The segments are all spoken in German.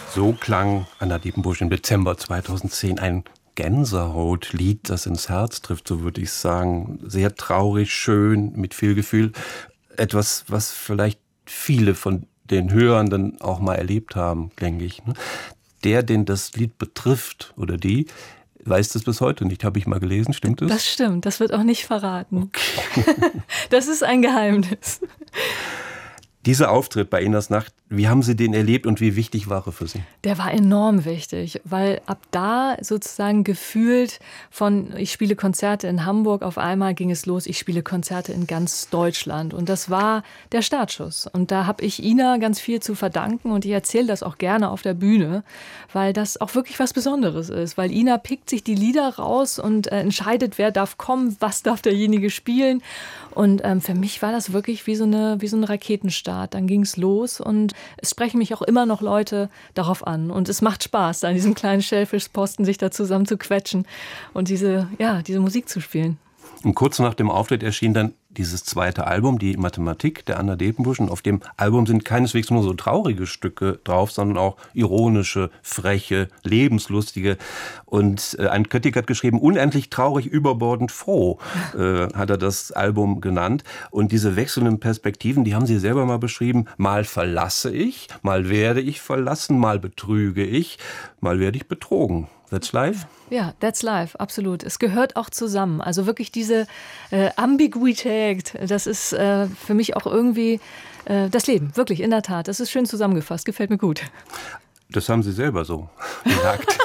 So klang Anna Diepenbusch im Dezember 2010 ein Gänsehautlied, das ins Herz trifft, so würde ich sagen. Sehr traurig, schön, mit viel Gefühl. Etwas, was vielleicht viele von den Hörenden auch mal erlebt haben, denke ich. Der, den das Lied betrifft oder die, weiß das bis heute nicht. Habe ich mal gelesen, stimmt das? Das stimmt, das wird auch nicht verraten. Okay. Das ist ein Geheimnis. Dieser Auftritt bei Inas Nacht, wie haben Sie den erlebt und wie wichtig war er für Sie? Der war enorm wichtig, weil ab da sozusagen gefühlt von ich spiele Konzerte in Hamburg, auf einmal ging es los, ich spiele Konzerte in ganz Deutschland. Und das war der Startschuss. Und da habe ich Ina ganz viel zu verdanken und ich erzähle das auch gerne auf der Bühne, weil das auch wirklich was Besonderes ist. Weil Ina pickt sich die Lieder raus und entscheidet, wer darf kommen, was darf derjenige spielen. Und für mich war das wirklich wie so ein Raketenstart. Dann ging es los und es sprechen mich auch immer noch Leute darauf an. Und es macht Spaß, da an diesem kleinen Schellfischposten sich da zusammen zu quetschen und diese Musik zu spielen. Und kurz nach dem Auftritt erschien dann dieses zweite Album, die Mathematik der Anna Diepenbusch. Und auf dem Album sind keineswegs nur so traurige Stücke drauf, sondern auch ironische, freche, lebenslustige. Und ein Kritiker hat geschrieben, unendlich traurig, überbordend froh, hat er das Album genannt. Und diese wechselnden Perspektiven, die haben Sie selber mal beschrieben. Mal verlasse ich, mal werde ich verlassen, mal betrüge ich, mal werde ich betrogen. That's life? Ja, that's life, absolut. Es gehört auch zusammen. Also wirklich diese Ambiguität, das ist für mich auch irgendwie das Leben. Wirklich, in der Tat. Das ist schön zusammengefasst, gefällt mir gut. Das haben Sie selber so gesagt.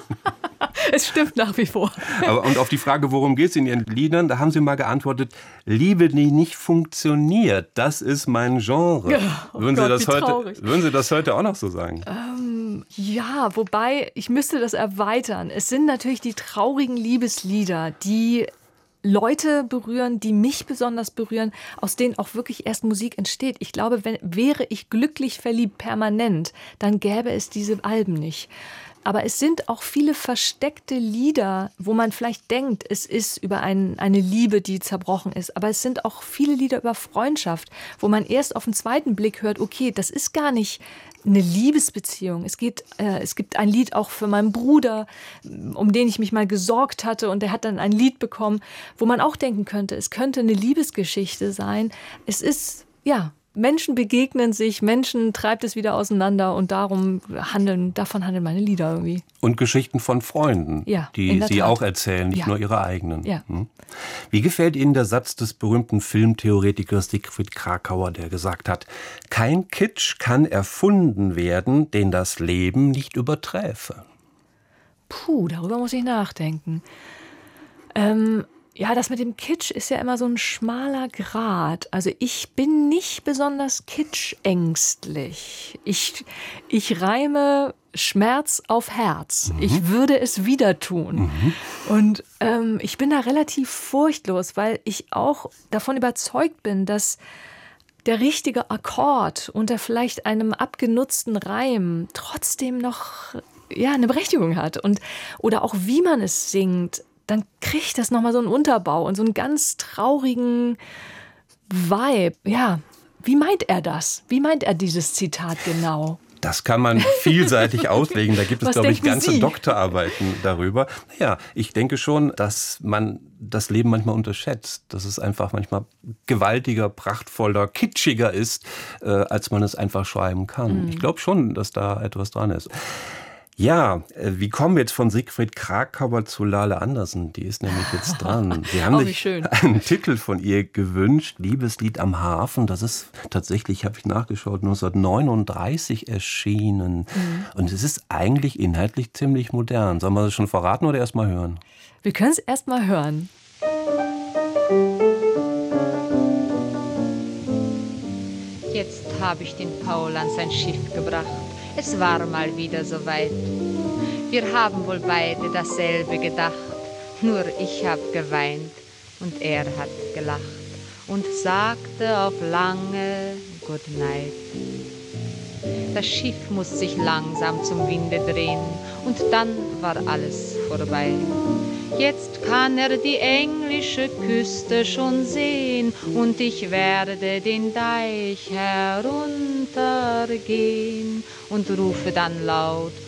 Es stimmt nach wie vor. Und auf die Frage, worum geht es in Ihren Liedern, da haben Sie mal geantwortet, Liebe, die nicht funktioniert, das ist mein Genre. Würden Sie das heute auch noch so sagen? Ja, wobei, ich müsste das erweitern. Es sind natürlich die traurigen Liebeslieder, die Leute berühren, die mich besonders berühren, aus denen auch wirklich erst Musik entsteht. Ich glaube, wäre ich glücklich verliebt permanent, dann gäbe es diese Alben nicht. Aber es sind auch viele versteckte Lieder, wo man vielleicht denkt, es ist über eine Liebe, die zerbrochen ist. Aber es sind auch viele Lieder über Freundschaft, wo man erst auf den zweiten Blick hört, okay, das ist gar nicht eine Liebesbeziehung. Es gibt ein Lied auch für meinen Bruder, um den ich mich mal gesorgt hatte. Und der hat dann ein Lied bekommen, wo man auch denken könnte, es könnte eine Liebesgeschichte sein. Es ist, ja, Menschen begegnen sich, Menschen treibt es wieder auseinander und davon handeln meine Lieder irgendwie. Und Geschichten von Freunden, ja, die Sie auch erzählen, nicht nur Ihre eigenen. Ja. Wie gefällt Ihnen der Satz des berühmten Filmtheoretikers Siegfried Kracauer, der gesagt hat, kein Kitsch kann erfunden werden, den das Leben nicht überträfe? Darüber muss ich nachdenken. Ja, das mit dem Kitsch ist ja immer so ein schmaler Grat. Also ich bin nicht besonders kitschängstlich. Ich reime Schmerz auf Herz. Ich würde es wieder tun. Und ich bin da relativ furchtlos, weil ich auch davon überzeugt bin, dass der richtige Akkord unter vielleicht einem abgenutzten Reim trotzdem noch eine Berechtigung hat. Oder auch wie man es singt, dann kriegt das nochmal so einen Unterbau und so einen ganz traurigen Vibe. Ja, wie meint er das? Wie meint er dieses Zitat genau? Das kann man vielseitig auslegen. Da gibt es, glaube ich, ganze Doktorarbeiten darüber. Naja, ich denke schon, dass man das Leben manchmal unterschätzt. Dass es einfach manchmal gewaltiger, prachtvoller, kitschiger ist, als man es einfach schreiben kann. Ich glaube schon, dass da etwas dran ist. Ja, wie kommen wir jetzt von Siegfried Kracauer zu Lale Andersen? Die ist nämlich jetzt dran. Sie haben sich einen Titel von ihr gewünscht, Liebeslied am Hafen. Das ist tatsächlich, habe ich nachgeschaut, 1939 erschienen. Und es ist eigentlich inhaltlich ziemlich modern. Sollen wir das schon verraten oder erst mal hören? Wir können es erst mal hören. Jetzt habe ich den Paul an sein Schiff gebracht. Es war mal wieder soweit. Wir haben wohl beide dasselbe gedacht. Nur ich hab geweint und er hat gelacht und sagte auf lange Good Night. Das Schiff muss sich langsam zum Winde drehen und dann war alles vorbei. Jetzt kann er die englische Küste schon sehen und ich werde den Deich heruntergehen und rufe dann laut: